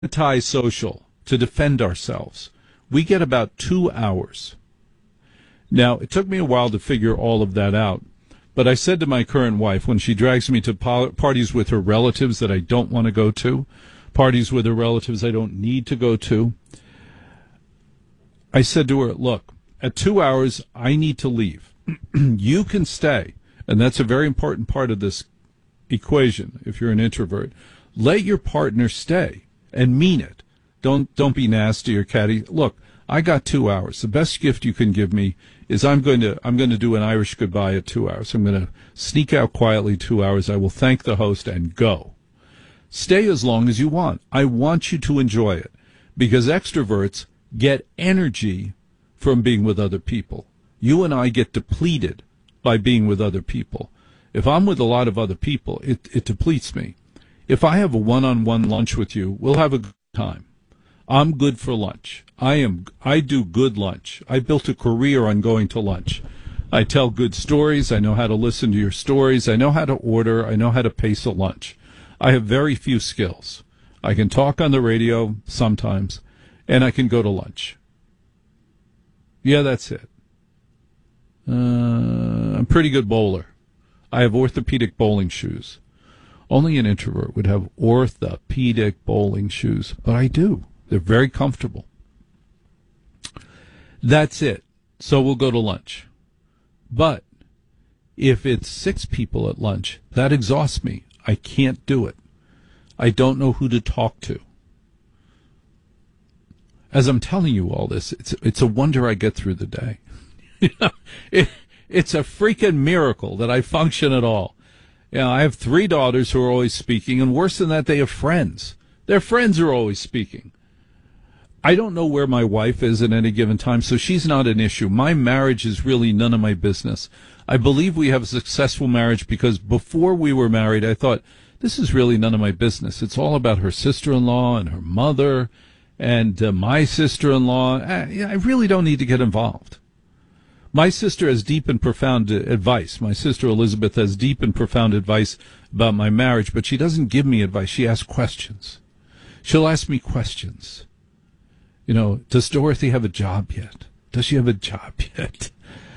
anti-social to defend ourselves. We get about 2 hours. Now, it took me a while to figure all of that out, but I said to my current wife, when she drags me to parties with her relatives that I don't want to go to, parties with her relatives I don't need to go to, I said to her, look, at 2 hours, I need to leave. You can stay, and that's a very important part of this equation if you're an introvert. Let your partner stay and mean it. Don't be nasty or catty. Look, I got 2 hours. The best gift you can give me is I'm going to do an Irish goodbye at 2 hours. I'm going to sneak out quietly 2 hours. I will thank the host and go. Stay as long as you want. I want you to enjoy it, because extroverts get energy from being with other people. You and I get depleted by being with other people. If I'm with a lot of other people, it depletes me. If I have a one-on-one lunch with you, we'll have a good time. I'm good for lunch. I do good lunch. I built a career on going to lunch. I tell good stories. I know how to listen to your stories. I know how to order. I know how to pace a lunch. I have very few skills. I can talk on the radio sometimes, and I can go to lunch. Yeah, that's it. I'm a pretty good bowler. I have orthopedic bowling shoes. Only an introvert would have orthopedic bowling shoes, but I do. They're very comfortable. That's it. So we'll go to lunch. But if it's 6 people at lunch, that exhausts me. I can't do it. I don't know who to talk to. As I'm telling you all this, it's a wonder I get through the day. It's a freaking miracle that I function at all. I have 3 daughters who are always speaking, and worse than that, they have friends. Their friends are always speaking. I don't know where my wife is at any given time, so she's not an issue. My marriage is really none of my business. I believe we have a successful marriage because before we were married, I thought, this is really none of my business. It's all about her sister-in-law and her mother and my sister-in-law. I really don't need to get involved. My sister has deep and profound advice. My sister Elizabeth has deep and profound advice about my marriage, but she doesn't give me advice. She asks questions. She'll ask me questions. Does Dorothy have a job yet? Does she have a job yet?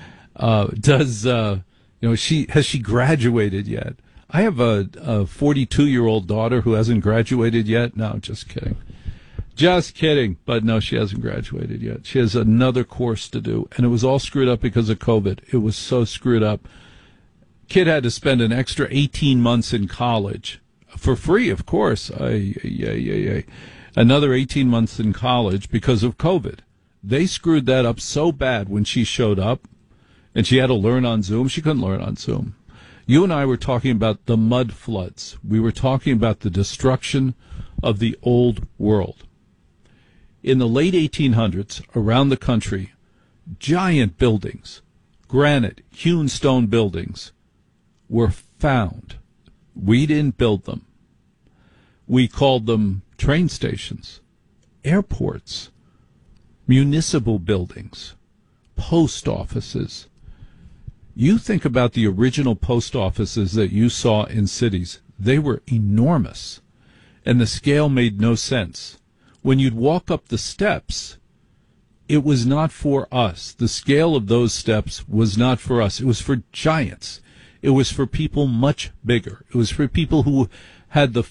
Has she graduated yet? I have a 42-year-old daughter who hasn't graduated yet. No, just kidding. Just kidding. But no, she hasn't graduated yet. She has another course to do, and it was all screwed up because of COVID. It was so screwed up. Kid had to spend an extra 18 months in college for free, of course. Another 18 months in college because of COVID. They screwed that up so bad when she showed up, and she had to learn on Zoom. She couldn't learn on Zoom. You and I were talking about the mud floods. We were talking about the destruction of the old world. In the late 1800s, around the country, giant buildings, granite, hewn stone buildings, were found. We didn't build them. We called them train stations, airports, municipal buildings, post offices. You think about the original post offices that you saw in cities. They were enormous, and the scale made no sense. When you'd walk up the steps, it was not for us. The scale of those steps was not for us. It was for giants. It was for people much bigger. It was for people who had the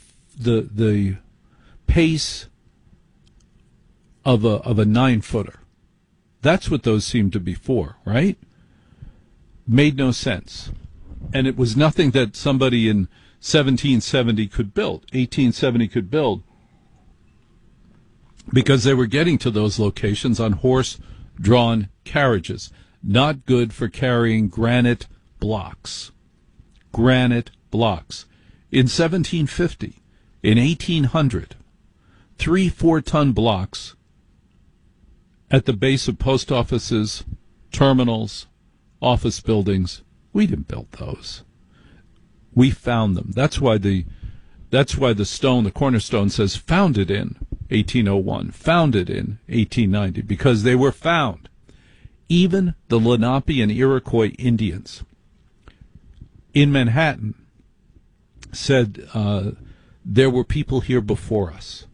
pace of a 9-footer. That's what those seemed to be for, right? Made no sense. And it was nothing that somebody in 1770 could build, 1870 could build, because they were getting to those locations on horse-drawn carriages. Not good for carrying granite blocks. Granite blocks. In 1750, in 1800, 3 4-ton blocks at the base of post offices, terminals, office buildings. We didn't build those. We found them. That's why the stone, the cornerstone, says founded in 1801, founded in 1890, because they were found. Even the Lenape and Iroquois Indians in Manhattan said there were people here before us.